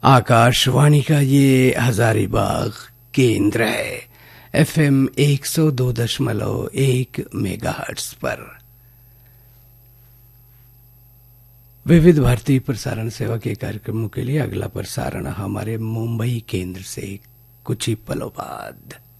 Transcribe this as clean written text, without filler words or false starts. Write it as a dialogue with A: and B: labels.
A: आकाशवाणी का ये हजारीबाग केंद्र है FM 102.1 मेगाहर्ट्ज पर। विविध भारतीय प्रसारण सेवा के कार्यक्रमों के लिए अगला प्रसारण हमारे मुंबई केंद्र से कुछ ही पलों बाद।